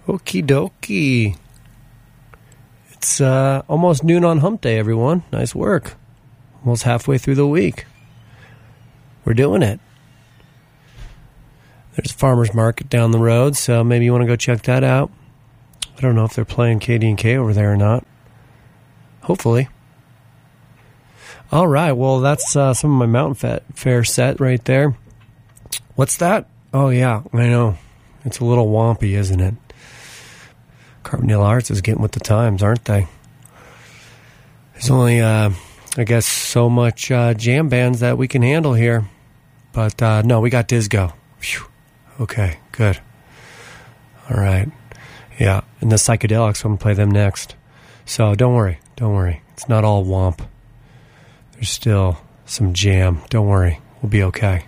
Okie dokie. It's almost noon on hump day, everyone. Nice work. Almost halfway through the week. We're doing it. There's a farmer's market down the road, so maybe you want to go check that out. I don't know if they're playing KD&K over there or not. Hopefully. All right, well, that's some of my Mountain Fair set right there. What's that? Oh, yeah, I know. It's a little wompy, isn't it? Carbondale Arts is getting with the times, aren't they? There's only, I guess, so much jam bands that we can handle here. But, no, we got Disco. Phew. Okay, good. All right. Yeah, and the Psychedelics, I'm going to play them next. So don't worry. It's not all womp. There's still some jam. Don't worry. We'll be okay.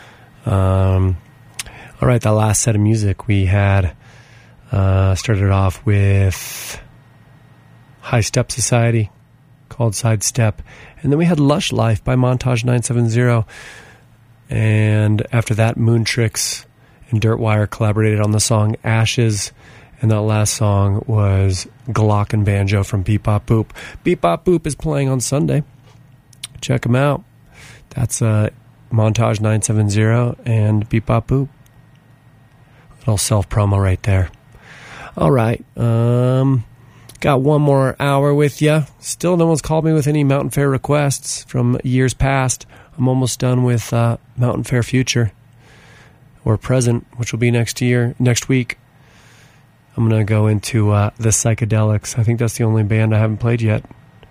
All right, that last set of music we had started off with High Step Society, called Sidestep. And then we had Lush Life by Montage 970. And after that, Moontrix and Dirtwire collaborated on the song Ashes. And that last song was Glock and Banjo from Beep Bop Boop. Beep Bop Boop is playing on Sunday. Check them out. That's Montage 970 and Beep Bop Boop. Little self-promo right there. All right. Got one more hour with you. Still no one's called me with any Mountain Fair requests from years past. I'm almost done with Mountain Fair Future or Present, which will be next week. I'm going to go into the Psychedelics. I think that's the only band I haven't played yet.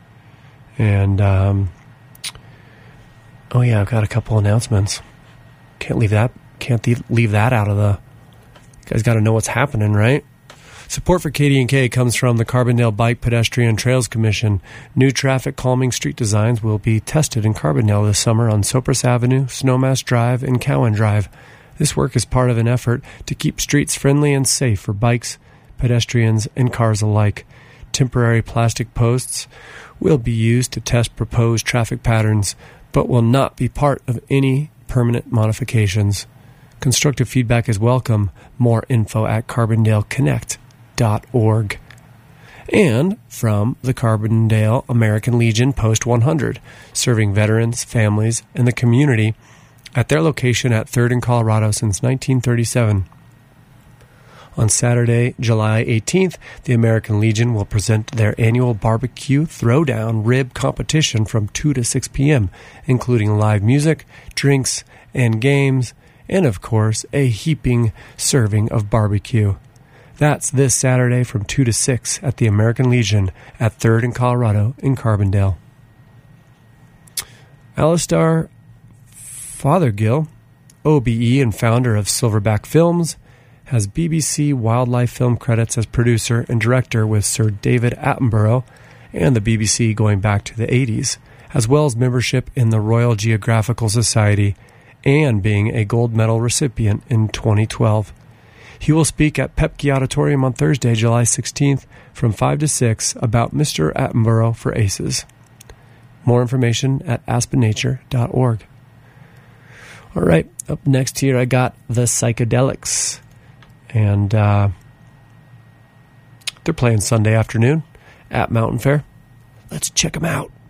And, oh yeah, I've got a couple announcements. Can't leave that out of the... You guys got to know what's happening, right? Support for KD&K comes from the Carbondale Bike, Pedestrian, Trails Commission. New traffic calming street designs will be tested in Carbondale this summer on Sopris Avenue, Snowmass Drive, and Cowan Drive. This work is part of an effort to keep streets friendly and safe for bikes, pedestrians, and cars alike. Temporary plastic posts will be used to test proposed traffic patterns, but will not be part of any permanent modifications. Constructive feedback is welcome. More info at carbondaleConnect.org. And from the Carbondale American Legion Post 100, serving veterans, families, and the community at their location at 3rd and Colorado since 1937. On Saturday, July 18th, the American Legion will present their annual barbecue throwdown rib competition from 2 to 6 p.m., including live music, drinks, and games, and of course, a heaping serving of barbecue. That's this Saturday from 2 to 6 at the American Legion at 3rd and Colorado in Carbondale. Alistair Fothergill, OBE and founder of Silverback Films, has BBC wildlife film credits as producer and director with Sir David Attenborough and the BBC going back to the 80s, as well as membership in the Royal Geographical Society and being a gold medal recipient in 2012. He will speak at Pepke Auditorium on Thursday, July 16th from 5 to 6 about Mr. Attenborough for ACES. More information at aspennature.org. All right, up next here I got the Psychedelics. And they're playing Sunday afternoon at Mountain Fair. Let's check them out.